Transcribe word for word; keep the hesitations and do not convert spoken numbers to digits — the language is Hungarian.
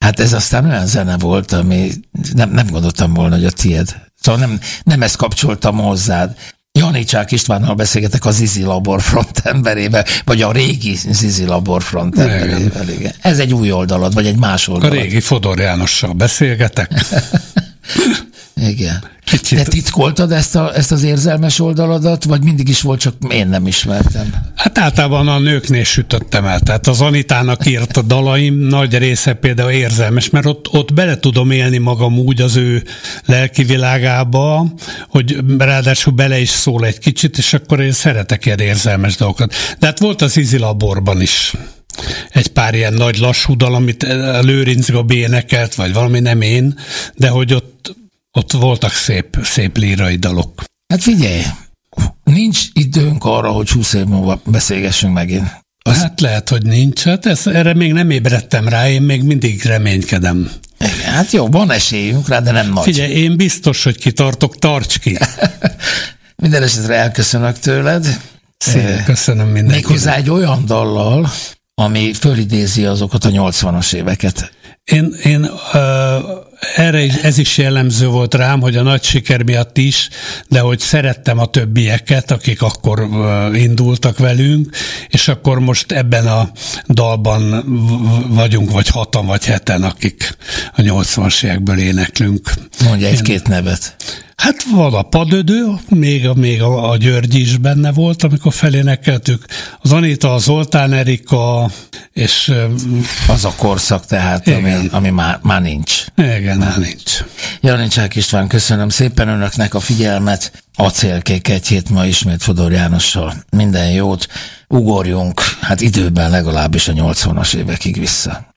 Hát ez aztán olyan zene volt, ami nem, nem gondoltam volna, hogy a tiéd. Szóval nem, nem ezt kapcsoltam hozzád. Janicsák Istvánnal beszélgetek a Zizi Labor frontemberével, vagy a régi Zizi Labor frontemberével. Igen. Ez egy új oldalad, vagy egy más oldalad. A régi Fodor Jánossal beszélgetek. Igen. Kicsit. De titkoltad ezt, a, ezt az érzelmes oldaladat, vagy mindig is volt, csak én nem ismertem? Hát általában a nőknél sütöttem el. Tehát az Anitának írt a dalaim nagy része például érzelmes, mert ott, ott bele tudom élni magam úgy az ő lelki világába, hogy ráadásul bele is szól egy kicsit, és akkor én szeretek ilyen érzelmes dolgokat. De hát volt az Zizi Laborban is egy pár ilyen nagy lassú dal, amit Lőrinc Gabi énekelt, vagy valami, nem én, de hogy ott Ott voltak szép, szép lírai dalok. Hát figyelj, nincs időnk arra, hogy húsz év múlva beszélgessünk megint. Az... Hát lehet, hogy nincs. Hát ez, erre még nem ébredtem rá, én még mindig reménykedem. Igen, hát jó, van esélyünk rá, de nem nagy. Figyelj, én biztos, hogy kitartok, tarts ki. Minden esetre elköszönök tőled. Szépen köszönöm mindenkinek. Méghozzá egy olyan dallal, ami fölidézi azokat a nyolcvanas éveket. Én, én uh, erre is, ez is jellemző volt rám, hogy a nagy siker miatt is, de hogy szerettem a többieket, akik akkor uh, indultak velünk, és akkor most ebben a dalban vagyunk, vagy hatan, vagy heten, akik a nyolcvanas évekből éneklünk. Mondj egy-két nevet. Hát van a Padödő, még, a, még a, a György is benne volt, amikor felénekeltük. Az Anita, a Zoltán Erika, és... Az a korszak tehát, ami, ami már, már nincs. Igen, már nincs. Janicsák István, köszönöm szépen önöknek a figyelmet. Acélkék egy hét ma ismét Fodor Jánossal. Minden jót. Ugorjunk, hát időben legalábbis a nyolcvanas évekig vissza.